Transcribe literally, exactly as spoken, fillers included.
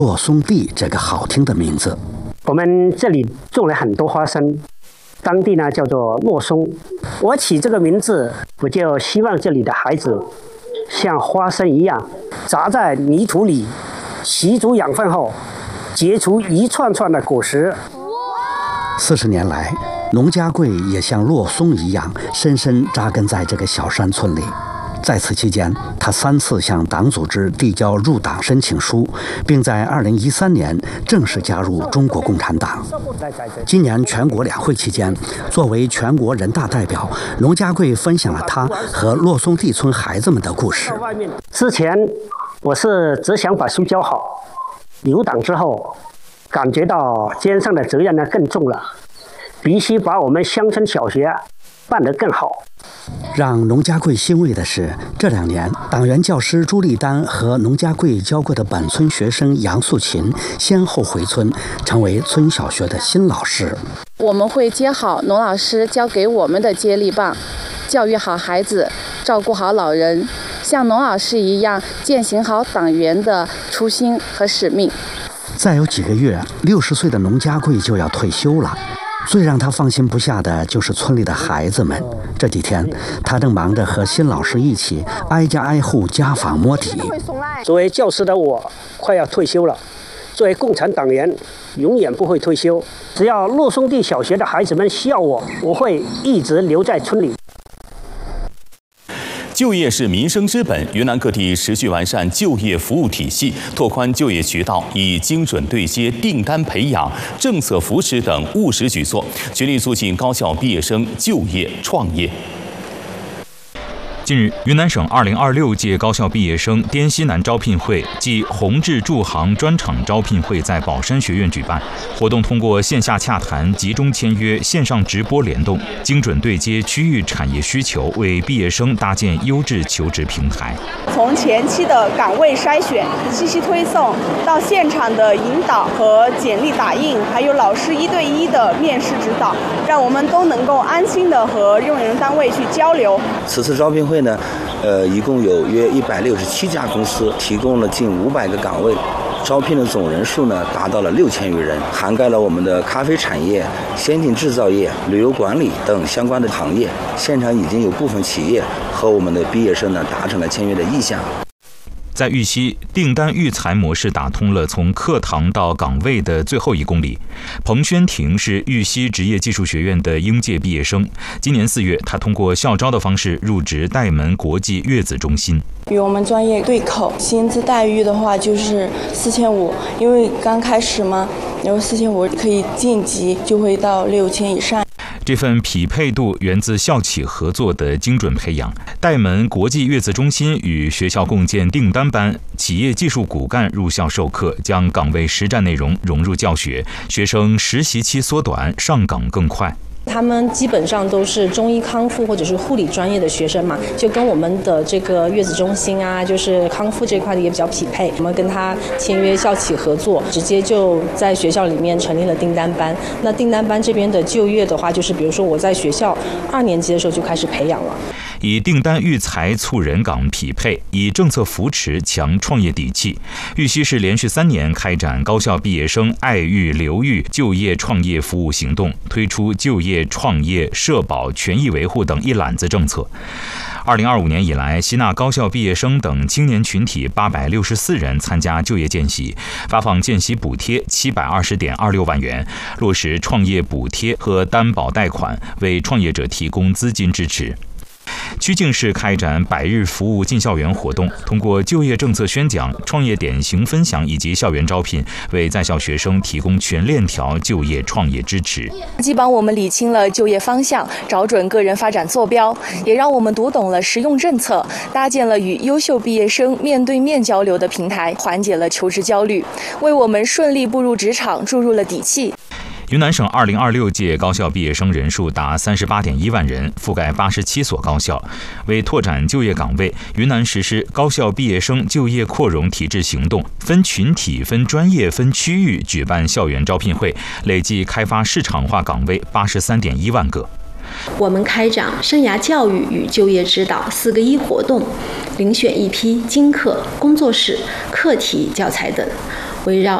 洛松地这个好听的名字。 我们这里种了很多花生，当地呢叫做洛松。我起这个名字，我就希望这里的孩子像花生一样，扎在泥土里，吸足养分后，结出一串串的果实。 四十年来，农家贵也像洛松一样，深深扎根在这个小山村里。在此期间，他三次向党组织递交入党申请书，并在二零一三年正式加入中国共产党。今年全国两会期间，作为全国人大代表，农家贵分享了他和洛松地村孩子们的故事。 之前我是只想把书教好，入党之后，感觉到肩上的责任呢更重了，必须把我们乡村小学办得更好。 让农家贵欣慰的是，这两年党员教师朱立丹和农家贵教过的本村学生杨素琴先后回村，成为村小学的新老师。 我们会接好农老师交给我们的接力棒，教育好孩子，照顾好老人，像农老师一样践行好党员的初心和使命。 再有几个月，六十岁的农家贵就要退休了。最让他放心不下的就是村里的孩子们。这几天，他正忙着和新老师一起挨家挨户家访摸底。 作为教师的我，快要退休了。作为共产党员，永远不会退休。只要洛松地小学的孩子们需要我，我会一直留在村里。 就业是民生之本，云南各地持续完善就业服务体系，拓宽就业渠道，以精准对接、订单培养、政策扶持等务实举措，全力促进高校毕业生就业创业。 近日，云南省二零二六届高校毕业生滇西南招聘会暨宏志驻杭专场招聘会在宝山学院举办。活动通过线下洽谈、集中签约、线上直播联动，精准对接区域产业需求，为毕业生搭建优质求职平台。 从前期的岗位筛选、信息推送，到现场的引导和简历打印，还有老师一对一的面试指导，让我们都能够安心的和用人单位去交流。 此次招聘会呢，呃，一共有约一百六十七家公司提供了近五百个岗位，招聘的总人数呢达到了六千余人，涵盖了我们的咖啡产业、先进制造业、旅游管理等相关的行业。现场已经有部分企业和我们的毕业生呢达成了签约的意向。 在玉溪，订单育才模式打通了从课堂到岗位的最后一公里。彭轩婷是玉溪职业技术学院的应届毕业生，今年四月，他通过校招的方式入职岱门国际月子中心。 与我们专业对口，薪资待遇的话就是四千五，因为刚开始嘛，然后四千五可以晋级，就会到六千以上。 这份匹配度源自校企合作的精准培养。岱门国际月子中心与学校共建订单班，企业技术骨干入校授课，将岗位实战内容融入教学，学生实习期缩短，上岗更快。 他们基本上都是中医康复或者是护理专业的学生嘛，就跟我们的这个月子中心啊，就是康复这块的也比较匹配。我们跟他签约校企合作，直接就在学校里面成立了订单班。那订单班这边的就业的话，就是比如说我在学校二年级的时候就开始培养了。 以订单育才促人岗匹配，以政策扶持强创业底气。玉溪市连续三年开展高校毕业生爱育留育就业创业服务行动，推出就业创业、社保、权益维护等一揽子政策。二零二五年以来，吸纳高校毕业生等青年群体八百六十四人参加就业见习，发放见习补贴七百二十点二六万元，落实创业补贴和担保贷款，为创业者提供资金支持。曲靖市开展百日服务进校园活动，通过就业政策宣讲、创业典型分享以及校园招聘，为在校学生提供全链条就业创业支持。 既帮我们理清了就业方向，找准个人发展坐标，也让我们读懂了实用政策，搭建了与优秀毕业生面对面交流的平台，缓解了求职焦虑，为我们顺利步入职场注入了底气。 云南省二零二六届高校毕业生人数达三十八点一万人，覆盖八十七所高校。为拓展就业岗位，云南实施高校毕业生就业扩容提质行动，分群体、分专业、分区域举办校园招聘会，累计开发市场化岗位八十三点一万个。 我们开展生涯教育与就业指导四个一活动，遴选一批精课、工作室、课题教材等， 围绕